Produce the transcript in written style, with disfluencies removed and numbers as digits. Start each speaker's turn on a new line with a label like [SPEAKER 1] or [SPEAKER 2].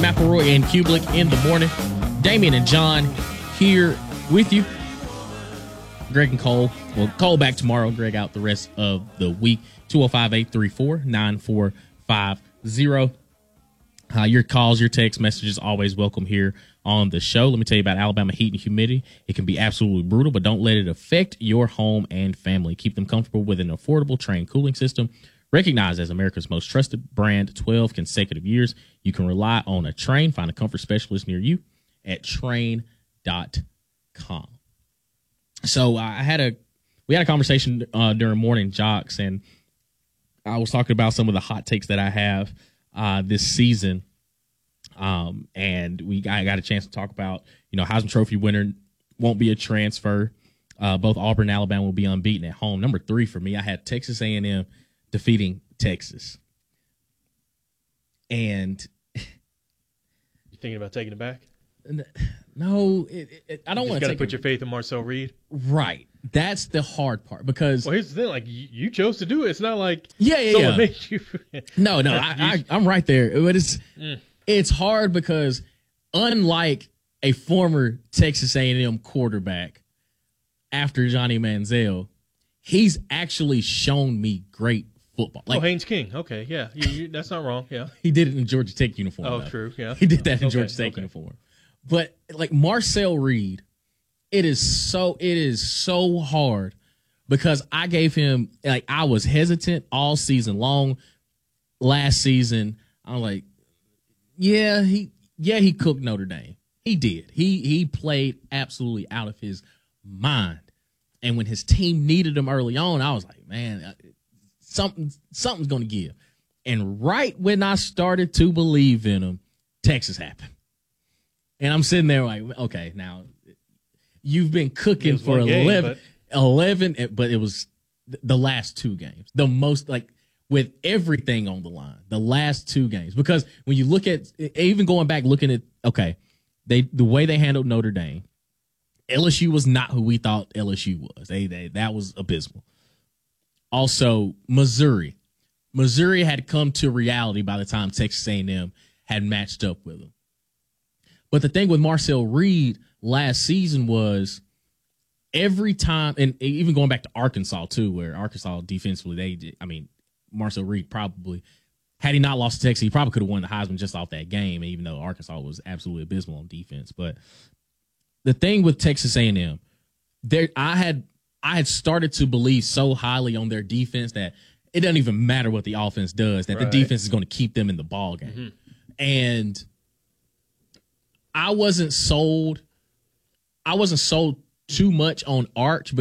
[SPEAKER 1] McElroy and Kublik in the morning. Damian and John here with you. Greg and Cole. Well, Cole back tomorrow. Greg out the rest of the week. 205-834-9450. Your calls, your text messages, always welcome here on the show. Let me tell you about Alabama heat and humidity. It can be absolutely brutal, but don't let it affect your home and family. Keep them comfortable with an affordable Trane cooling system. Recognized as America's most trusted brand 12 consecutive years, you can rely on a Trane. Find a comfort specialist near you at Trane.com. So we had a conversation during Morning Jocks, and I was talking about some of the hot takes that I have this season. And I got a chance to talk about, Heisman Trophy winner won't be a transfer. Both Auburn and Alabama will be unbeaten at home. Number 3 for me, I had Texas A&M defeating Texas. And
[SPEAKER 2] you thinking about taking it back?
[SPEAKER 1] No, I don't want to
[SPEAKER 2] put your faith in Marcel Reed.
[SPEAKER 1] Right. That's the hard part because.
[SPEAKER 2] Well, here's the thing: like you chose to do it. It's not like
[SPEAKER 1] someone
[SPEAKER 2] made you.
[SPEAKER 1] No, I'm right there. But it's hard because unlike a former Texas A&M quarterback after Johnny Manziel, he's actually shown me great football.
[SPEAKER 2] Haynes King. Okay, yeah, that's not wrong. Yeah,
[SPEAKER 1] he did it in Georgia Tech uniform.
[SPEAKER 2] Oh,
[SPEAKER 1] though.
[SPEAKER 2] True. Yeah,
[SPEAKER 1] he did that in Georgia Tech uniform. But like Marcel Reed, it is so hard because I gave him I was hesitant all season long. Last season, I'm like, he cooked Notre Dame. He did. He played absolutely out of his mind. And when his team needed him early on, I was like, man, something's going to give. And right when I started to believe in him, Texas happened. And I'm sitting there like, okay, now you've been cooking for 11, but it was the last 2 games. The most, with everything on the line, the last 2 games. Because when you look at, even going back, looking at, the way they handled Notre Dame, LSU was not who we thought LSU was. That was abysmal. Also, Missouri had come to reality by the time Texas A&M had matched up with them. But the thing with Marcel Reed last season was every time, and even going back to Arkansas too, where Arkansas defensively, Marcel Reed probably, had he not lost to Texas, he probably could have won the Heisman just off that game, even though Arkansas was absolutely abysmal on defense. But the thing with Texas A&M, I had started to believe so highly on their defense that it doesn't even matter what the offense does, that the defense is going to keep them in the ball game. Mm-hmm. And I wasn't sold too much on Arch